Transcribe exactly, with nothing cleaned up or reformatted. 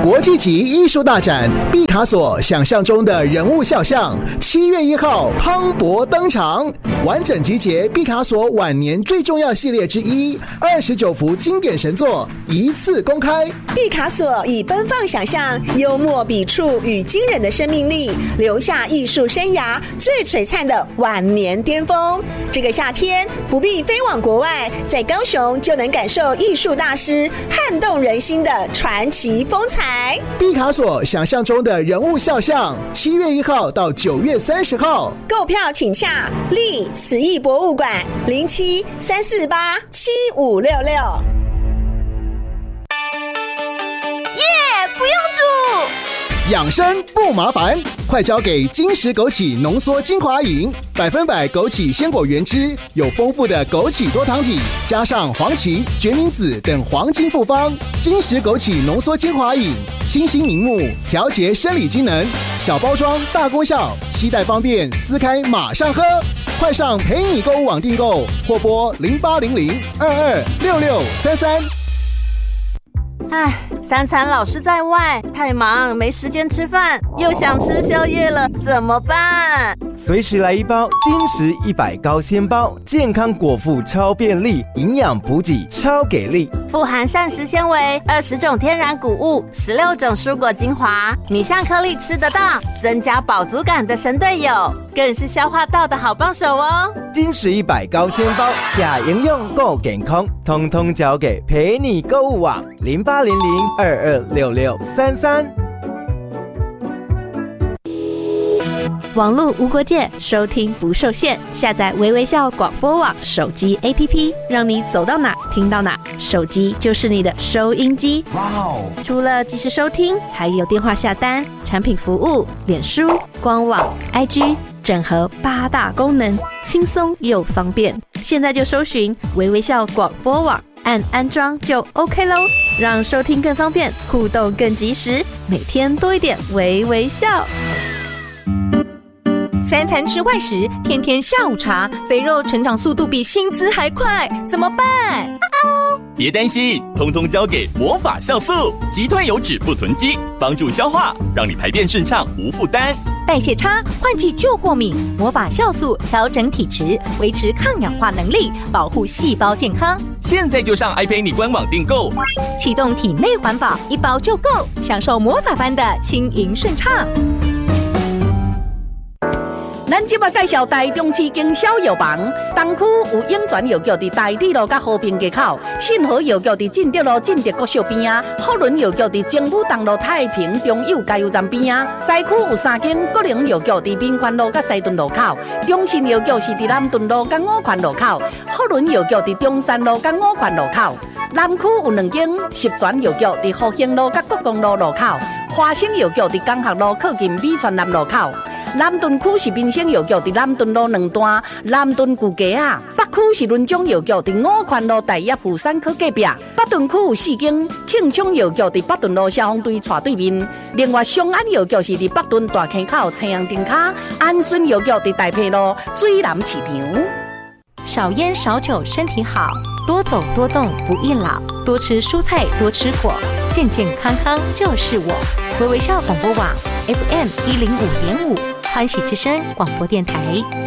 国际级艺术大展毕卡索想象中的人物肖像，七月一号磅礴登场，完整集结毕卡索晚年最重要系列之一，二十九幅经典神作一次公开。 毕卡索以奔放想象、幽默笔触与惊人的生命力，留下艺术生涯最璀璨的晚年巅峰。这个夏天不必飞往国外，在高雄就能感受艺术大师撼动人心的传奇风采。 毕卡索想象中的人物肖像，七月一号到九月三十号， 购票请洽立慈艺博物馆零七三四八七五六六。 耶，不用煮， 养生不麻烦，快交给金石枸杞浓缩精华饮，百分百枸杞鲜果原汁，有丰富的枸杞多糖体，加上黄芪、决明子等黄金复方。金石枸杞浓缩精华饮，清新明目，调节生理机能，小包装大功效，携带方便，撕开马上喝。快上陪你购物网订购，或拨零八零零二二六六三三。 唉，三餐老是在外，太忙没时间吃饭，又想吃宵夜了，怎么办？ 随时来一包金石一百高纤包，健康果腹超便利，营养补给超给力， 富含膳食纤维，二十种天然谷物，十六种蔬果精华，米香颗粒吃得到，增加饱足感的神队友，更是消化道的好帮手哦。 金石一百高纤包，假营养够健康，通通交给陪你购物网零八零零二二六六三三。 网络无国界，收听不受限。下载微微笑广播网手机 A P P， 让你走到哪听到哪，手机就是你的收音机。哇哦！除了即时收听，还有电话下单、产品服务、脸书、官网、I G， 整合八大功能，轻松又方便。现在就搜寻微微笑广播网，按安装就 OK 咯，让收听更方便，互动更及时，每天多一点微微笑。 三餐吃外食，天天下午茶，肥肉成长速度比薪资还快，怎么办？ 别担心，通通交给魔法酵素，击退油脂不囤积，帮助消化，让你排便顺畅无负担。 代谢差，换季就过敏，魔法酵素调整体质，维持抗氧化能力，保护细胞健康。 现在就上 iPay 官网订购， 启动体内环保，一包就够，享受魔法般的轻盈顺畅。 咱即马介绍台中市经销药房，东区有永泉药局伫台铁路甲和平街口，信和药局伫进德路进德国小边啊，福伦药局伫政府东路太平中友加油站边啊，西区有三间国营药局伫民权路甲西屯路口，中信药局是伫南屯路甲五权路口，福伦药局伫中山路甲五权路口，南区有两间十全药局伫福兴路甲国公路路口，华兴药局伫江学路靠近美泉南路口。南屯区是民生药局伫南屯路两段南屯旧街啊，北区是伦中药局伫五权路大业富山科隔壁，北屯区有四间庆昌药局伫北屯路消防队斜对面，另外松安药局是伫北屯大坑口青阳灯卡，安顺药局伫大埔路水南市场。 少烟少酒身体好，多走多动不易老，多吃蔬菜多吃果，健健康康就是我。微微笑广播网 F M 一零五点五，欢喜之声广播电台。